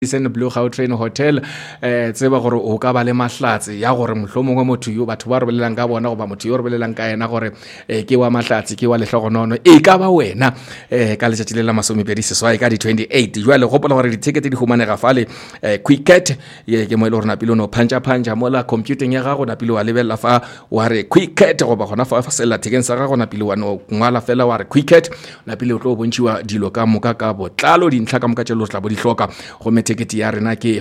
Radisson Blue Gautrain Hotel tseba gore o ka ba le mahlatsi ya gore mohlomongwe motho yo batho ba re bolelang ka bona go ba motho yo re bolelang ka ena gore ke wa mahlatsi ke wa lehlogonono e ka ba wena ka letšatši le la masomepedi seswai ka di 28 jwale gopola gore di-ticket di humanega fale quicket ke mo e le gore napile o no puncha mola computing ya gago napile wa lebelela fa wa re quicket goba gona fa sella thekeng sa gago napile wa no ngwala fela wa re quicket napile o tlo bontšiwa dilo ka moka ka botlalo dintlha ka moka tšelo tla bo di hloka go ticket ya rena ke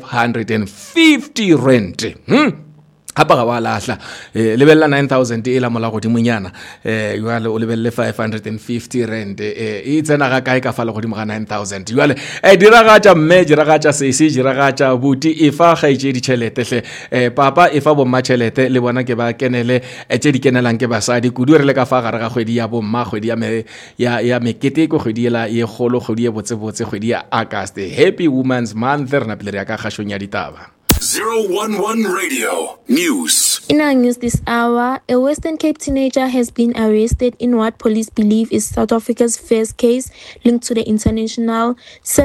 550 rand hapa ga wa lahla lebella 9000 e la mola godimonyana jwale o lebelle 550 rand e tsena ga kae ka fa le godimo ga 9000 jwale diragatša mme diragatša sesi diragatša buti e fa ga itše ditšhelete hle papa e fa bomma tšhelete le bona ke ba kenele tše di kenelang ke basadi kudu re le ka fa gare ga kgwedi ya bomma kgwedi ya meketeko kgwedi ela ye kgolo kgwedi ye botsebotse kgwedi ya August. Happy Women's Month re na pele re ya ka kgašong ya ditaba 011 Radio News. In our news this hour, a Western Cape teenager has been arrested in what police believe is South Africa's first case linked to the international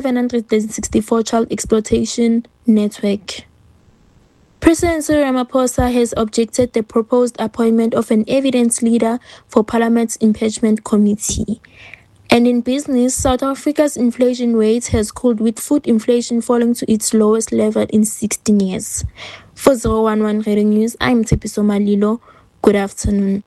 764 child exploitation network. President Cyril Ramaphosa has objected the proposed appointment of an evidence leader for Parliament's impeachment committee. And in business, South Africa's inflation rate has cooled with food inflation falling to its lowest level in 16 years. For 011 Radio News, I'm Tepiso Malilo. Good afternoon.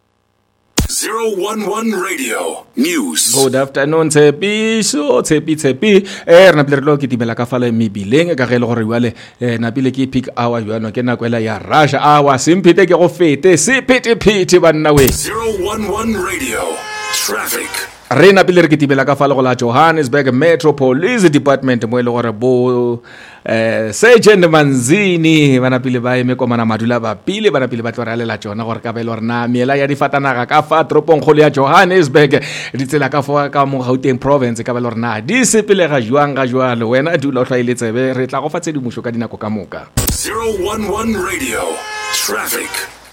011 Radio News. Good afternoon Tshepiso Tshepi re na pele re lo kitimela ka fala mebileng ka ge le gore jwale na pele ke peak hour jwana ke na kwela ya rush hour simphete ke go fete se phete banna we 011 Radio Traffic. re na pele re kitimela ka fala go la Johannesburg Metro Police Department mo e le gore bo Sergeant Manzini bana pele ba eme komana madula ba pele bana pele ba tlorelela tsona gore ka ba ile gore na miela ya difatanaga ka fa tropong kholo ya Johannesburg di tsela ka fa ka mo Gauteng province ka ba ile gore na di sepele ga jwang ga jwalo wena dula o tlhailetse be re tla go fa tse di musho ka dinako ka moka 011 Radio Traffic.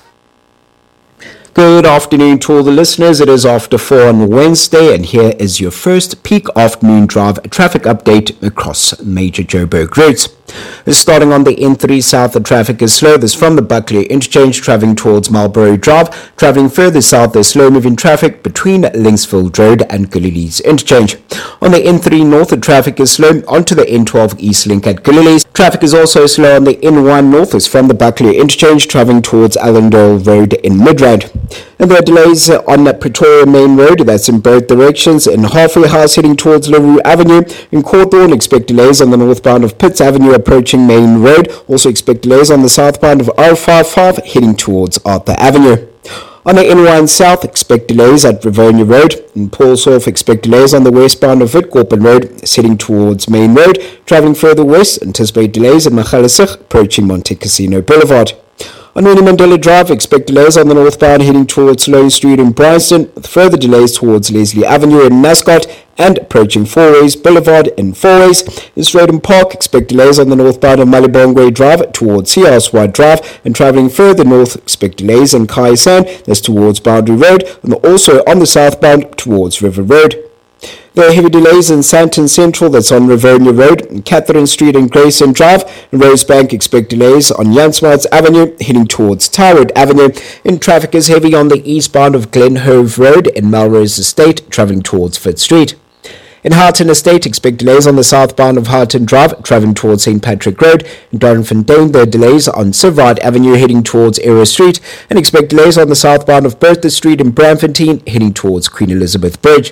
Good afternoon to all the listeners. It is after 4 on Wednesday, and here is your first peak afternoon drive traffic update across major Joburg routes. Starting on the N3 south, the traffic is slow. This from the Buckley interchange travelling towards Marlborough Drive. Travelling further south, there's slow-moving traffic between Linksfield Road and Galilee's interchange. On the N3 north, the traffic is slow onto the N12 East Link at Galilee's. Traffic is also slow on the N1 north, is from the Buckley interchange travelling towards Allendale Road in Midrand. And there are delays on Pretoria Main Road, that's in both directions. In Halfway House heading towards LaRue Avenue. In Cawthorne, expect delays on the northbound of Pitts Avenue approaching Main Road. Also expect delays on the southbound of R55 heading towards Arthur Avenue. On the N1 South, expect delays at Rivonia Road. In Paulshof, expect delays on the westbound of Witkorpen Road, heading towards Main Road. Travelling further west, anticipate delays at Magaliesig, approaching Monte Casino Boulevard. On Winnie Mandela Drive, expect delays on the northbound heading towards Sloane Street in Bryanston, with further delays towards Leslie Avenue in Mascot and approaching Fourways Boulevard in Fourways. In Stratham Park, expect delays on the northbound of Malibongwe Drive towards Seahousewood Drive, and travelling further north, expect delays in Kai San, that's towards Boundary Road, and also on the southbound towards River Road. There are heavy delays in Sandton Central, that's on Rivonia Road, and Catherine Street and Grayson Drive. In Rosebank, expect delays on Jansmarts Avenue, heading towards Tyrood Avenue. And traffic is heavy on the eastbound of Glenhove Road in Melrose Estate, travelling towards Fitz Street. In Harton Estate, expect delays on the southbound of Harton Drive, travelling towards St. Patrick Road. In Dorenfontein, there are delays on Sivard Avenue, heading towards Era Street. And expect delays on the southbound of Bertha Street in Braamfontein, heading towards Queen Elizabeth Bridge.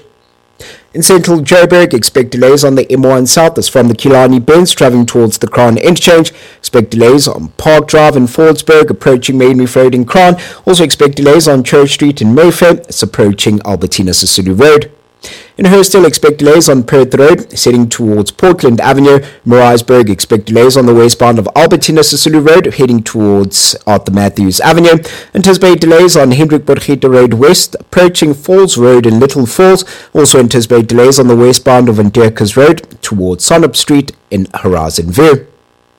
In central Joburg, expect delays on the M1 South, that's from the Killarney Bends, travelling towards the Crown Interchange. Expect delays on Park Drive in Fordsburg, approaching Main Reef Road in Crown. Also expect delays on Church Street in Mayfair, it's approaching Albertina Sisulu Road. In Hurstville, expect delays on Perth Road, heading towards Portland Avenue. Maritzburg, expect delays on the westbound of Albertina Sisulu Road, heading towards Arthur Matthews Avenue. Anticipate delays on Hendrik Borgita Road West, approaching Falls Road in Little Falls. Also anticipate delays on the westbound of Vanderkers Road, towards Sonnop Street in Horizon View.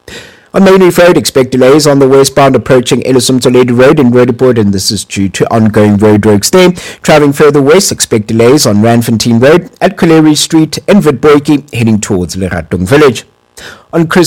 On Main Reef Road, expect delays on the westbound approaching Ellison Toledo Road in Roodepoort, and this is due to ongoing roadworks there. Travelling further west, expect delays on Randfontein Road at Colery Street and Witbooi, heading towards Leratung Village. On